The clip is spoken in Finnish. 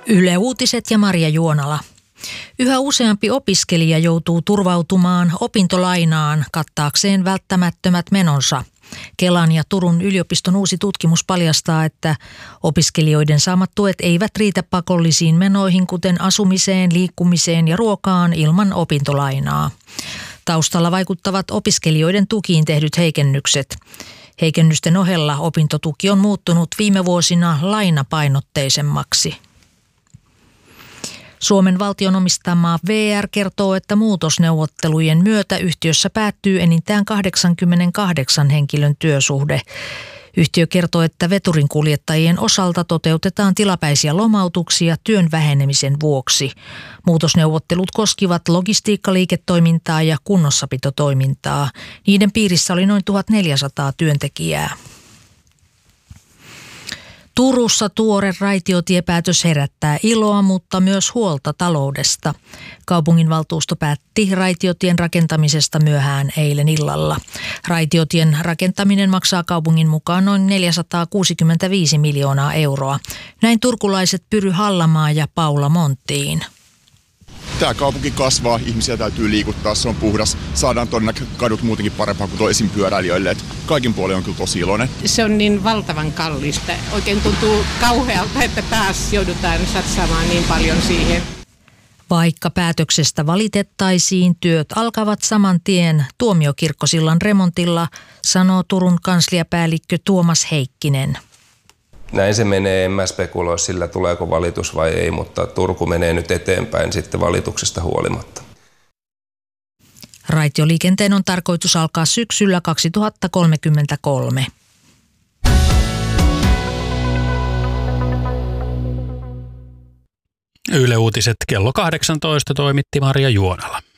Yle Uutiset ja Marja Juonala. Yhä useampi opiskelija joutuu turvautumaan opintolainaan kattaakseen välttämättömät menonsa. Kelan ja Turun yliopiston uusi tutkimus paljastaa, että opiskelijoiden saamat tuet eivät riitä pakollisiin menoihin, kuten asumiseen, liikkumiseen ja ruokaan ilman opintolainaa. Taustalla vaikuttavat opiskelijoiden tukiin tehdyt heikennykset. Heikennysten ohella opintotuki on muuttunut viime vuosina lainapainotteisemmaksi. Suomen valtion omistama VR kertoo, että muutosneuvottelujen myötä yhtiössä päättyy enintään 88 henkilön työsuhde. Yhtiö kertoo, että veturinkuljettajien osalta toteutetaan tilapäisiä lomautuksia työn vähenemisen vuoksi. Muutosneuvottelut koskivat logistiikkaliiketoimintaa ja kunnossapitotoimintaa. Niiden piirissä oli noin 1400 työntekijää. Turussa tuore raitiotiepäätös herättää iloa, mutta myös huolta taloudesta. Kaupunginvaltuusto päätti raitiotien rakentamisesta myöhään eilen illalla. Raitiotien rakentaminen maksaa kaupungin mukaan noin 465 miljoonaa euroa. Näin turkulaiset Pyry Hallamaa ja Paula Monttiin. Tämä kaupunki kasvaa, ihmisiä täytyy liikuttaa, se on puhdas. Saadaan tuonne kadut muutenkin parempaa kuin toisin pyöräilijöille. Kaikin puolin on kyllä tosi iloinen. Se on niin valtavan kallista. Oikein tuntuu kauhealta, että taas joudutaan satsaamaan niin paljon siihen. Vaikka päätöksestä valitettaisiin, työt alkavat saman tien Tuomiokirkkosillan remontilla, sanoo Turun kansliapäällikkö Tuomas Heikkinen. Näin se menee, en mä spekuloi sillä tuleeko valitus vai ei, mutta Turku menee nyt eteenpäin sitten valituksesta huolimatta. Raitioliikenteen on tarkoitus alkaa syksyllä 2033. Yle Uutiset kello 18 toimitti Marja Juonala.